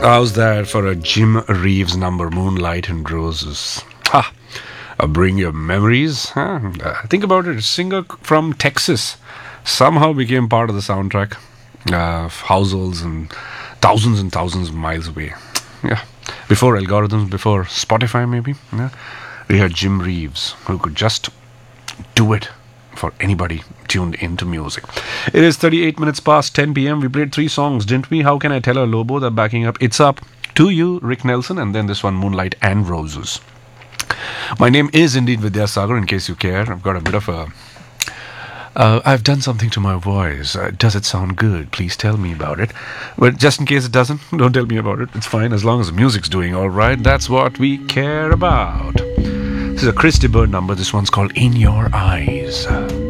How's that for a Jim Reeves number, Moonlight and Roses? Ha! Bring your memories. Huh? Think about it. A singer from Texas somehow became part of the soundtrack of households and thousands of miles away. Yeah. Before algorithms, before Spotify, maybe. Yeah. We had Jim Reeves, who could just do it for anybody tuned into music. It is 38 minutes past 10 p.m. We played 3 songs, didn't we? How Can I Tell a Lobo? They're backing up It's Up to You, Rick Nelson, and then this one, Moonlight and Roses. My name is indeed Vidyasagar, in case you care. I've got a bit of a... I've done something to my voice. Does it sound good? Please tell me about it. But just in case it doesn't, don't tell me about it. It's fine, as long as the music's doing all right. That's what we care about. This is a Christy Bird number. This one's called In Your Eyes.